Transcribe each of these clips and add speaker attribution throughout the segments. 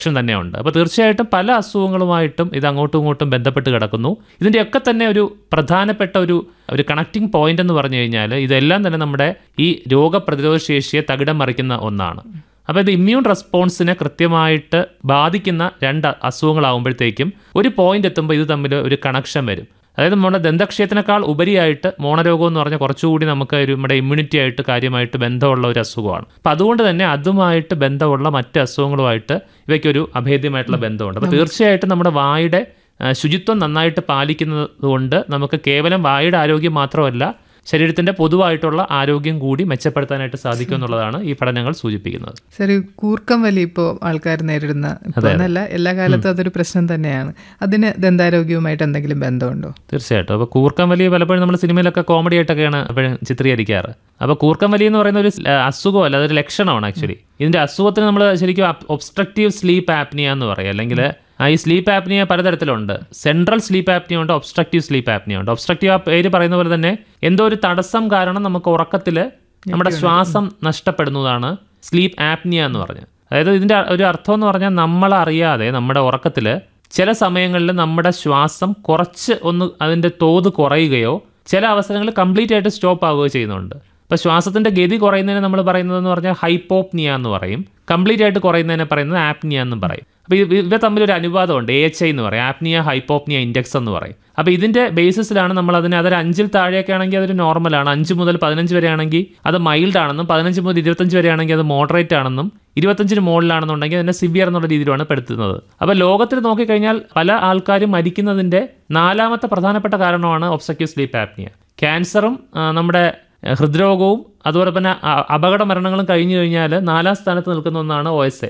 Speaker 1: തന്നെയുണ്ട്. അപ്പോൾ തീർച്ചയായിട്ടും പല അസുഖങ്ങളുമായിട്ടും ഇത് അങ്ങോട്ടും ഇങ്ങോട്ടും ബന്ധപ്പെട്ട് കിടക്കുന്നു. ഇതിൻ്റെയൊക്കെ തന്നെ ഒരു പ്രധാനപ്പെട്ട ഒരു കണക്റ്റിംഗ് പോയിന്റ് എന്ന് പറഞ്ഞു കഴിഞ്ഞാൽ ഇതെല്ലാം തന്നെ നമ്മുടെ ഈ രോഗപ്രതിരോധ ശേഷിയെ തകിടം മറിക്കുന്ന ഒന്നാണ്. അപ്പോൾ ഇത് ഇമ്മ്യൂൺ റെസ്പോൺസിനെ കൃത്യമായിട്ട് ബാധിക്കുന്ന 2 അസുഖങ്ങളാകുമ്പോഴത്തേക്കും ഒരു പോയിന്റ് എത്തുമ്പോൾ ഇത് തമ്മിൽ ഒരു കണക്ഷൻ വരും. അതായത് നമ്മുടെ ദന്തക്ഷയത്തിനേക്കാൾ ഉപരിയായിട്ട് മോണരോഗം എന്ന് പറഞ്ഞാൽ കുറച്ചുകൂടി നമുക്ക് നമ്മുടെ ഇമ്മ്യൂണിറ്റി ആയിട്ട് കാര്യമായിട്ട് ബന്ധമുള്ള ഒരു അസുഖമാണ്. അപ്പം അതുകൊണ്ട് തന്നെ അതുമായിട്ട് ബന്ധമുള്ള മറ്റ് അസുഖങ്ങളുമായിട്ട് ഇവയ്ക്കൊരു അഭേദ്യമായിട്ടുള്ള ബന്ധമുണ്ട്. അപ്പോൾ തീർച്ചയായിട്ടും നമ്മുടെ വായുടെ ശുചിത്വം നന്നായിട്ട് പാലിക്കുന്നത് കൊണ്ട് നമുക്ക് കേവലം വായുടെ ആരോഗ്യം മാത്രമല്ല ശരീരത്തിൻ്റെ പൊതുവായിട്ടുള്ള ആരോഗ്യം കൂടി മെച്ചപ്പെടുത്താനായിട്ട് സാധിക്കും എന്നുള്ളതാണ് ഈ പഠനങ്ങൾ സൂചിപ്പിക്കുന്നത്.
Speaker 2: ശരി, കൂർക്കം വലി ഇപ്പോൾ ആൾക്കാർ നേരിടുന്ന എന്നല്ല എല്ലാ കാലത്തും അതൊരു പ്രശ്നം തന്നെയാണ്. അതിന് ദന്താരോഗ്യവുമായിട്ട് എന്തെങ്കിലും ബന്ധമുണ്ടോ?
Speaker 1: തീർച്ചയായിട്ടും. അപ്പോൾ കൂർക്കം വലി പലപ്പോഴും നമ്മൾ സിനിമയിലൊക്കെ കോമഡി ആയിട്ടൊക്കെയാണ് എപ്പോഴും ചിത്രീകരിക്കാറ്. അപ്പോൾ കൂർക്കം വലി എന്ന് പറയുന്ന ഒരു അസുഖമല്ല, അതൊരു ലക്ഷണമാണ് ആക്ച്വലി. ഇതിൻ്റെ അസുഖത്തിന് നമ്മൾ ശരിക്കും ഒബ്സ്ട്രക്റ്റീവ് സ്ലീപ്പ് ആപ്നിയ എന്ന് പറയും. അല്ലെങ്കിൽ ഈ sleep apnea പലതരത്തിലുണ്ട്. Central sleep apnea ഉണ്ട്, ഒബ്സ്ട്രക്റ്റീവ് സ്ലീപ്പ് ആപ്നിയ ഉണ്ട്. ഒബ്സ്ട്രക്റ്റീവ് പേര് പറയുന്ന പോലെ തന്നെ എന്തോ ഒരു തടസ്സം കാരണം നമുക്ക് ഉറക്കത്തിൽ നമ്മുടെ ശ്വാസം നഷ്ടപ്പെടുന്നതാണ് സ്ലീപ്പ് ആപ്നിയ എന്ന് പറഞ്ഞത്. അതായത് ഇതിൻ്റെ ഒരു അർത്ഥം എന്ന് പറഞ്ഞാൽ നമ്മളറിയാതെ നമ്മുടെ ഉറക്കത്തിൽ ചില സമയങ്ങളിൽ നമ്മുടെ ശ്വാസം കുറച്ച് അതിൻ്റെ തോത് കുറയുകയോ ചില അവസരങ്ങളിൽ കംപ്ലീറ്റ് ആയിട്ട് സ്റ്റോപ്പ് ആവുകയോ ചെയ്യുന്നുണ്ട്. ഇപ്പോൾ ശ്വാസത്തിൻ്റെ ഗതി കുറയുന്നതിന് നമ്മൾ പറയുന്നതെന്ന് പറഞ്ഞാൽ ഹൈപ്പോപ്നിയ എന്ന് പറയും. കംപ്ലീറ്റ് ആയിട്ട് കുറയുന്നതിനെ പറയുന്നത് ആപ്നിയ എന്നും പറയും. അപ്പോൾ ഇവ തമ്മിലൊരു അനുപാതമുണ്ട്, AHI എന്ന് പറയും, ആപ്നിയ ഹൈപ്പോപ്നിയ ഇൻഡെക്സ് എന്ന് പറയും. അപ്പോൾ ഇതിൻ്റെ ബേസിസിലാണ് നമ്മൾ അതൊരു 5-ൽ താഴെയൊക്കെ ആണെങ്കിൽ അതൊരു നോർമലാണ്, 5 മുതൽ 15 വരെ ആണെങ്കിൽ അത് മൈൽഡ് ആണെന്നും 15 മുതൽ 25 വരെ ആണെങ്കിൽ അത് മോഡറേറ്റ് ആണെന്നും 25-ന് മുകളിലാണെന്നുണ്ടെങ്കിൽ അതിനെ സിവിയർ എന്നുള്ള രീതിയിലാണ് പെടുത്തുന്നത്. അപ്പോൾ ലോകത്തിൽ നോക്കിക്കഴിഞ്ഞാൽ പല ആൾക്കാരും മരിക്കുന്നതിൻ്റെ 4ാമത്തെ പ്രധാനപ്പെട്ട കാരണമാണ് ഒബ്സ്ട്രക്റ്റീവ് സ്ലീപ്പ് ആപ്നിയ. ക്യാൻസറും നമ്മുടെ ഹൃദ്രോഗവും അതുപോലെ തന്നെ അപകട മരണങ്ങളും കഴിഞ്ഞു കഴിഞ്ഞാൽ 4ാം സ്ഥാനത്ത് നിൽക്കുന്ന ഒന്നാണ് OSA.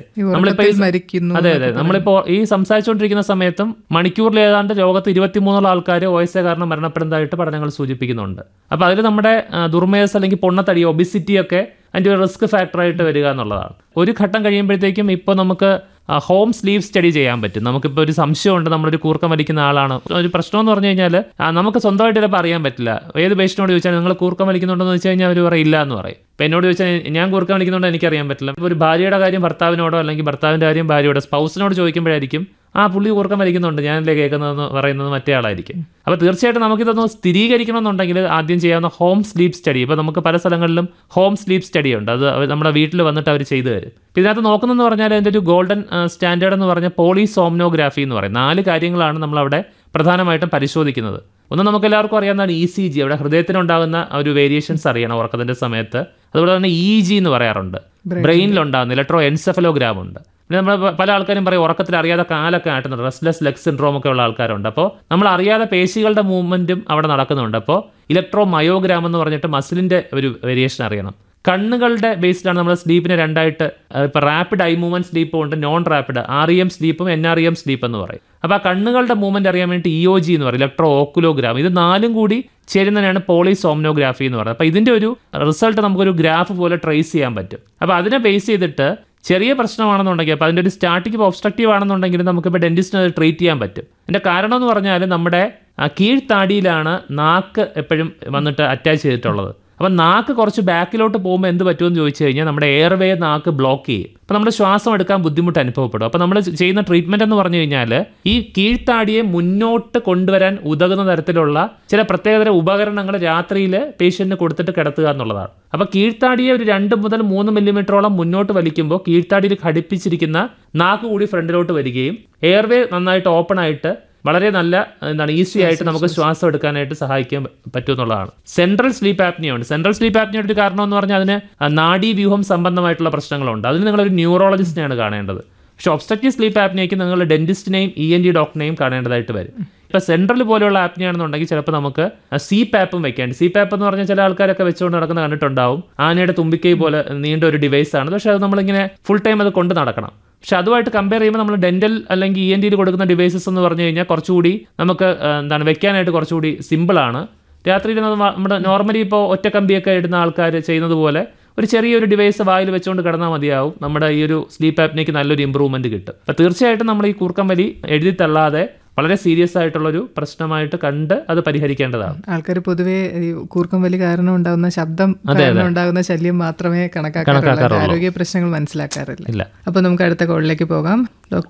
Speaker 1: അതെ, നമ്മളിപ്പോൾ ഈ സംസാരിച്ചുകൊണ്ടിരിക്കുന്ന സമയത്തും മണിക്കൂറിൽ ഏതാണ്ട് ലോകത്ത് 23 ആൾക്കാർ OSA കാരണം മരണപ്പെടുന്നതായിട്ട് പഠനങ്ങൾ സൂചിപ്പിക്കുന്നുണ്ട്. അപ്പോൾ അതിൽ നമ്മുടെ ദുർമേധസ് അല്ലെങ്കിൽ പൊണ്ണത്തടി, ഒബിസിറ്റി ഒക്കെ അതിൻ്റെ ഒരു റിസ്ക് ഫാക്ടറായിട്ട് വരിക എന്നുള്ളതാണ്. ഒരു ഘട്ടം കഴിയുമ്പോഴത്തേക്കും ഇപ്പോൾ നമുക്ക് ഹോം സ്ലീപ്പ് സ്റ്റഡി ചെയ്യാൻ പറ്റും. നമുക്കിപ്പോൾ ഒരു സംശയമുണ്ട്, നമ്മളൊരു കൂർക്കം വലിക്കുന്ന ആളാണ്. ഒരു പ്രശ്നം എന്ന് പറഞ്ഞു കഴിഞ്ഞാൽ നമുക്ക് സ്വന്തമായിട്ട് ചിലപ്പോൾ അറിയാൻ പറ്റില്ല. ഏത് പേഷ്യനോട് ചോദിച്ചാൽ നിങ്ങൾ കൂർക്കം വലിക്കുന്നുണ്ടെന്ന് വെച്ച് കഴിഞ്ഞാൽ അവർ പറയില്ല എന്ന് പറയും. ഇപ്പോൾ എന്നോട് ചോദിച്ചാൽ ഞാൻ കൂർക്കം വലിക്കുന്നുണ്ടോ എനിക്കറിയാൻ പറ്റില്ല. ഇപ്പോൾ ഒരു ഭാര്യയുടെ കാര്യം ഭർത്താവിനോടോ അല്ലെങ്കിൽ ഭർത്താവിൻ്റെ കാര്യം ഭാര്യയോടോ സ്പൗസിനോട് ചോദിക്കുമ്പോഴായിരിക്കും പുള്ളി കൂർക്കം വലിക്കുന്നുണ്ട്, ഞാനല്ലേ കേൾക്കുന്നതെന്ന് പറയുന്നത് മറ്റേ ആളായിരിക്കും. അപ്പോൾ തീർച്ചയായിട്ടും നമുക്കിതൊന്ന് സ്ഥിരീകരിക്കണമെന്നുണ്ടെങ്കിൽ ആദ്യം ചെയ്യാവുന്ന ഹോം സ്ലീപ്പ് സ്റ്റഡി. ഇപ്പോൾ നമുക്ക് പല സ്ഥലങ്ങളിലും ഹോം സ്ലീപ്പ് സ്റ്റഡി ഉണ്ട്. അത് നമ്മുടെ വീട്ടിൽ വന്നിട്ട് അവർ ചെയ്തു തരും. ഇതിനകത്ത് നോക്കുന്നതെന്ന് പറഞ്ഞാൽ അതിൻ്റെ ഒരു ഗോൾഡൻ സ്റ്റാൻഡേർഡ് എന്ന് പറഞ്ഞാൽ പോളിസോംനോഗ്രാഫി എന്ന് പറയും. 4 കാര്യങ്ങളാണ് നമ്മളവിടെ പ്രധാനമായിട്ടും പരിശോധിക്കുന്നത്. ഒന്ന് നമുക്ക് എല്ലാവർക്കും അറിയാവുന്നതാണ് ECG. അവിടെ ഹൃദയത്തിനുണ്ടാകുന്ന ഒരു വേരിയേഷൻസ് അറിയണം ഉറക്കത്തിൻ്റെ സമയത്ത്. അതുപോലെ തന്നെ EEG എന്ന് പറയാറുണ്ട്. ബ്രെയിനിലുണ്ടാകുന്ന ഇലക്ട്രോ എൻസെഫലോഗ്രാം ഉണ്ട്. പിന്നെ നമ്മൾ പല ആൾക്കാരും പറയും ഉറക്കത്തിൽ അറിയാതെ കാലൊക്കെ ആട്ടുന്നുണ്ട്, റെസ്റ്റ്ലെസ് ലെഗ് സിൻഡ്രോം ഒക്കെ ഉള്ള ആൾക്കാരുണ്ട്. അപ്പോൾ നമ്മൾ അറിയാതെ പേശികളുടെ മൂവ്മെൻറ്റും അവിടെ നടക്കുന്നുണ്ട്. അപ്പോൾ ഇലക്ട്രോ മയോഗ്രാം എന്ന് പറഞ്ഞിട്ട് മസിലിൻ്റെ ഒരു വേരിയേഷൻ അറിയണം. കണ്ണുകളുടെ ബേസ്ഡാണ് നമ്മൾ സ്ലീപ്പിനെ 2ആയിട്ട്, ഇപ്പോൾ റാപ്പിഡ് ഐ മൂവ്മെൻറ്റ് സ്ലീപ്പും ഉണ്ട്, non rapid REM സ്ലീപ്പും NREM sleep എന്ന് പറയും. അപ്പോൾ ആ കണ്ണുകളുടെ മൂവ്മെൻറ്റ് അറിയാൻ വേണ്ടി EOG എന്ന് പറയും, ഇലക്ട്രോ ഓക്കുലോഗ്രാം. ഇത് 4ഉം കൂടി ചേരുന്നതിനാണ് പോളിസോംനോഗ്രാഫി എന്ന് പറയുന്നത്. അപ്പോൾ ഇതിൻ്റെ ഒരു റിസൾട്ട് നമുക്കൊരു ഗ്രാഫ് പോലെ ട്രേസ് ചെയ്യാൻ പറ്റും. അപ്പോൾ അതിനെ ബേസ് ചെയ്തിട്ട് ചെറിയ പ്രശ്നമാണെന്നുണ്ടെങ്കിൽ, അപ്പോൾ അതിൻ്റെ ഒരു സ്റ്റാർട്ടിങ് ഇപ്പോൾ ഒബ്സ്ട്രക്റ്റീവ് ആണെന്നുണ്ടെങ്കിൽ നമുക്കിപ്പോൾ ഡെന്റിസ്റ്റിന് അത് ട്രീറ്റ് ചെയ്യാൻ പറ്റും. ഇതിൻ്റെ കാരണം എന്ന് പറഞ്ഞാൽ നമ്മുടെ കീഴ്ത്താടിയിലാണ് നാക്ക് എപ്പോഴും വന്നിട്ട് അറ്റാച്ച് ചെയ്തിട്ടുള്ളത്. അപ്പം നാക്ക് കുറച്ച് ബാക്കിലോട്ട് പോകുമ്പോൾ എന്ത് പറ്റുമെന്ന് ചോദിച്ചു കഴിഞ്ഞാൽ നമ്മുടെ എയർവേ നാക്ക് ബ്ലോക്ക് ചെയ്യും. അപ്പോൾ നമ്മുടെ ശ്വാസം എടുക്കാൻ ബുദ്ധിമുട്ട് അനുഭവപ്പെടും. അപ്പോൾ നമ്മൾ ചെയ്യുന്ന ട്രീറ്റ്മെൻറ്റ് എന്ന് പറഞ്ഞു കഴിഞ്ഞാൽ ഈ കീഴ്ത്താടിയെ മുന്നോട്ട് കൊണ്ടുവരാൻ ഉതകുന്ന തരത്തിലുള്ള ചില പ്രത്യേകതര ഉപകരണങ്ങൾ രാത്രിയിൽ പേഷ്യൻറ്റിന് കൊടുത്തിട്ട് കിടത്തുക എന്നുള്ളതാണ്. അപ്പോൾ കീഴ്ത്താടിയെ ഒരു 2 മുതൽ 3 മില്ലിമീറ്ററോളം മുന്നോട്ട് വലിക്കുമ്പോൾ കീഴ്ത്താടിയിൽ ഘടിപ്പിച്ചിരിക്കുന്ന നാക്ക് കൂടി ഫ്രണ്ടിലോട്ട് വരികയും എയർവേ നന്നായിട്ട് ഓപ്പൺ ആയിട്ട് വളരെ നല്ല ഈസി ആയിട്ട് നമുക്ക് ശ്വാസം എടുക്കാനായിട്ട് സഹായിക്കാൻ പറ്റും എന്നുള്ളതാണ്. സെൻട്രൽ സ്ലീപ്പ് ആപ്നിയ ഉണ്ട്. സെൻട്രൽ സ്ലീപ്പ് ആപ്നിയയുടെ ഒരു കാരണം എന്ന് പറഞ്ഞാൽ അതിന് നാഡീവ്യൂഹം സംബന്ധമായിട്ടുള്ള പ്രശ്നങ്ങളുണ്ട്. അതിന് നിങ്ങളൊരു ന്യൂറോളജിസ്റ്റിനെയാണ് കാണേണ്ടത്. പക്ഷേ ഒബ്സ്ട്രക്റ്റീവ് സ്ലീപ്പ് ആപ്നിയയ്ക്ക് നിങ്ങൾ ഡെന്റിസ്റ്റിനെയും ENT ഡോക്ടറിനെയും കാണേണ്ടതായിട്ട് വരും. ഇപ്പോൾ സെൻട്രൽ പോലെയുള്ള ആപ്നിയാണെന്നുണ്ടെങ്കിൽ ചിലപ്പോൾ നമുക്ക് CPAPും വെക്കേണ്ടി. CPAP എന്ന് പറഞ്ഞാൽ ചില ആൾക്കാരൊക്കെ വെച്ചുകൊണ്ട് നടക്കുന്ന കണ്ടിട്ടുണ്ടാവും. ആനയുടെ തുമ്പിക്കൈ പോലെ നീണ്ട ഒരു ഡിവൈസാണ്. പക്ഷേ അത് നമ്മളിങ്ങനെ ഫുൾ ടൈം അത് കൊണ്ട് നടക്കണം. പക്ഷെ അതുമായിട്ട് കമ്പയർ ചെയ്യുമ്പോൾ നമ്മൾ ഡെന്റൽ അല്ലെങ്കിൽ ENTയിൽ കൊടുക്കുന്ന ഡിവൈസസ് എന്ന് പറഞ്ഞു കഴിഞ്ഞാൽ കുറച്ചുകൂടി നമുക്ക് വെക്കാനായിട്ട് കുറച്ചുകൂടി സിമ്പിളാണ്. രാത്രിയിൽ നമ്മുടെ നോർമലി ഇപ്പോൾ ഒറ്റ കമ്പിയൊക്കെ ഇടുന്ന ആൾക്കാർ ചെയ്യുന്നത് പോലെ ഒരു ചെറിയൊരു ഡിവൈസ് വായിൽ വെച്ചുകൊണ്ട് കിടന്നാൽ മതിയാവും. നമ്മുടെ ഈ ഒരു സ്ലീപ്പ് ആപ്നിയയ്ക്ക് നല്ലൊരു ഇമ്പ്രൂവ്മെൻറ്റ് കിട്ടും. അപ്പോൾ തീർച്ചയായിട്ടും നമ്മൾ ഈ കൂർക്കം വലി എഴുതി തള്ളാതെ വളരെ സീരിയസ് ആയിട്ടുള്ളൊരു പ്രശ്നമായിട്ട് കണ്ട് അത് പരിഹരിക്കേണ്ടതാണ്.
Speaker 2: ആൾക്കാർ പൊതുവേ ഈ കൂർക്കം വലി കാരണം ഉണ്ടാകുന്ന ശബ്ദം കാരണം ഉണ്ടാകുന്ന ശല്യം മാത്രമേ കണക്കാക്കാറുള്ളൂ, ആരോഗ്യ പ്രശ്നങ്ങൾ മനസ്സിലാക്കാറില്ല. അപ്പോൾ നമുക്ക് അടുത്ത കോളിലേക്ക് പോകാം.